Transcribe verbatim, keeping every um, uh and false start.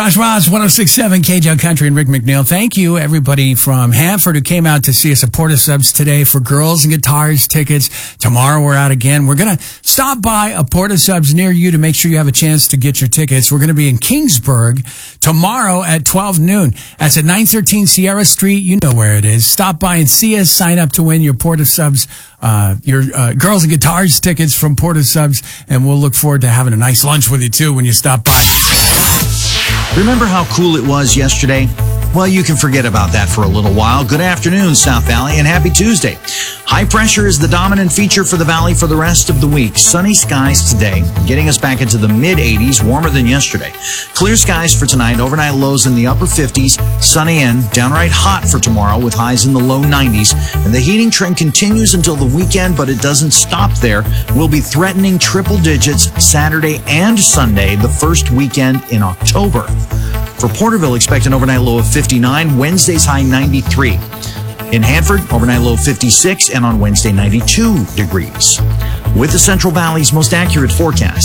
Josh Ross, one oh six point seven K J Country and Rick McNeil. Thank you, everybody from Hanford who came out to see us at Porta Subs today for Girls and Guitars tickets. Tomorrow we're out again. We're going to stop by a Porta Subs near you to make sure you have a chance to get your tickets. We're going to be in Kingsburg tomorrow at twelve noon. That's at nine thirteen Sierra Street. You know where it is. Stop by and see us. Sign up to win your Porta Subs, uh, your uh, Girls and Guitars tickets from Porta Subs, and we'll look forward to having a nice lunch with you, too, when you stop by. Remember how cool it was yesterday? Well, you can forget about that for a little while. Good afternoon, South Valley, and happy Tuesday. High pressure is the dominant feature for the valley for the rest of the week. Sunny skies today, getting us back into the mid eighties, warmer than yesterday. Clear skies for tonight, overnight lows in the upper fifties, sunny and downright hot for tomorrow with highs in the low nineties. And the heating trend continues until the weekend, but it doesn't stop there. We'll be threatening triple digits Saturday and Sunday, the first weekend in October. For Porterville, expect an overnight low of fifty-nine, Wednesday's high ninety-three. In Hanford, overnight low of fifty-six, and on Wednesday, ninety-two degrees. With the Central Valley's most accurate forecast.